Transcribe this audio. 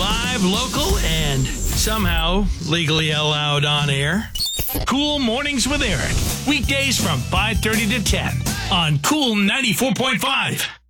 Live, local, and somehow legally allowed on air. Cool Mornings with Eric. Weekdays from 5:30 to 10 on Cool 94.5.